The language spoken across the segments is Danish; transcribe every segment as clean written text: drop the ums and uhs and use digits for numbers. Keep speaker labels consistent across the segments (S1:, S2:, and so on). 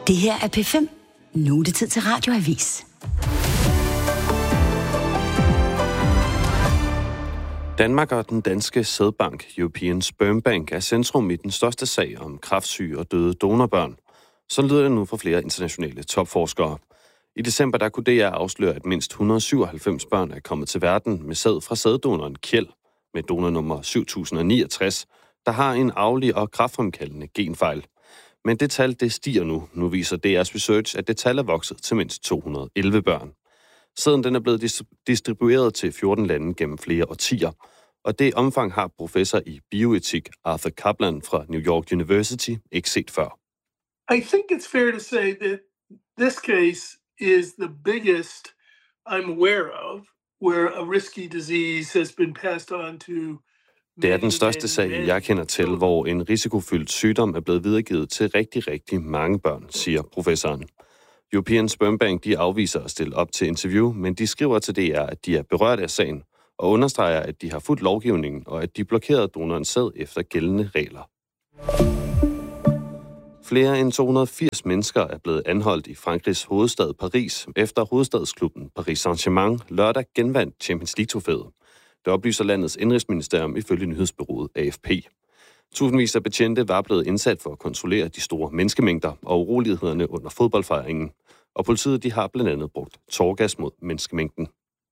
S1: Det her er P5. Nu er det tid til Radioavis.
S2: Danmark og den danske sædbank European Sperm Bank er centrum i den største sag om kræftsyge og døde donorbørn. Så lyder det nu for flere internationale topforskere. I december der kunne DR afsløre, at mindst 197 børn er kommet til verden med sæd fra sæddonoren Kjeld med donornummer 7069, der har en arvelig og kræftfremkaldende genfejl. Men det tal det stiger nu. Nu viser DR's research, at det tal er vokset til mindst 211 børn. Sæden den er blevet distribueret til 14 lande gennem flere årtier, og det omfang har professor i bioetik Arthur Kaplan fra New York University ikke set før.
S3: I think it's fair to say that this case is the biggest I'm aware of, where a risky disease has been passed on to.
S2: Det er den største sag, jeg kender til, hvor en risikofyldt sygdom er blevet videregivet til rigtig mange børn, siger professoren. European Sperm Bank de afviser at stille op til interview, men de skriver til DR, at de er berørt af sagen, og understreger, at de har fulgt lovgivningen, og at de blokerede donorens sæd efter gældende regler. Flere end 280 mennesker er blevet anholdt i Frankrigs hovedstad Paris, efter hovedstadsklubben Paris Saint-Germain lørdag genvandt Champions League-trofæet. Det oplyser landets indrigsministerium ifølge nyhedsbureauet AFP. Tusindvis af betjente var blevet indsat for at kontrollere de store menneskemængder og urolighederne under fodboldfejringen, og politiet de har blandt andet brugt tåregas mod menneskemængden.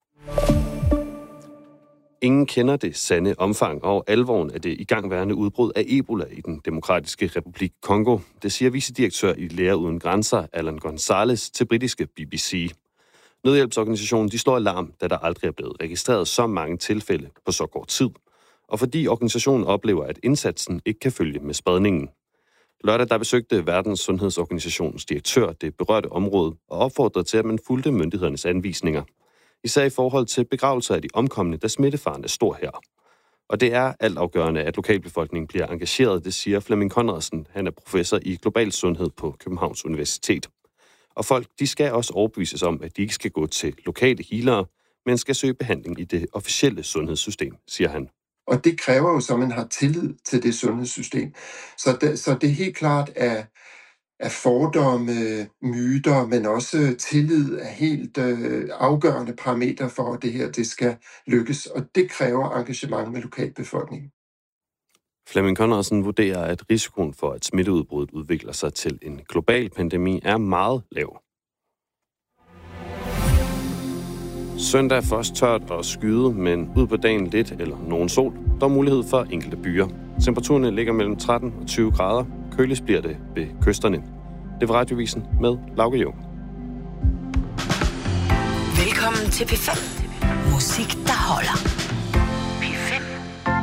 S2: Ingen kender det sande omfang og alvoren af det igangværende udbrud af Ebola i den demokratiske republik Kongo. Det siger vicedirektør i Læger Uden Grænser, Alan Gonzalez, til britiske BBC. Nødhjælpsorganisationen de slår alarm, da der aldrig er blevet registreret så mange tilfælde på så kort tid, og fordi organisationen oplever, at indsatsen ikke kan følge med spredningen. Lørdag der besøgte Verdens Sundhedsorganisations direktør det berørte område og opfordrede til, at man fulgte myndighedernes anvisninger. Især i forhold til begravelser af de omkomne, da smittefaren er stor her. Og det er altafgørende, at lokalbefolkningen bliver engageret, det siger Flemming Conradsen. Han er professor i global sundhed på Københavns Universitet. Og folk, de skal også overbevises om, at de ikke skal gå til lokale healere, men skal søge behandling i det officielle sundhedssystem, siger han.
S4: Og det kræver jo, så man har tillid til det sundhedssystem. Så det er helt klart, at fordomme, myter, men også tillid er helt afgørende parametre for, at det her det skal lykkes. Og det kræver engagement med lokalbefolkningen.
S2: Flemming Conradsen vurderer, at risikoen for, at smitteudbruddet udvikler sig til en global pandemi, er meget lav. Søndag er først tørt og skyde, men ud på dagen lidt eller nogen sol. Der er mulighed for enkelte byer. Temperaturerne ligger mellem 13 og 20 grader. Køligst bliver det ved kysterne. Det var Radiovisen med Lauke Jung.
S1: Velkommen til P5. Musik, der holder.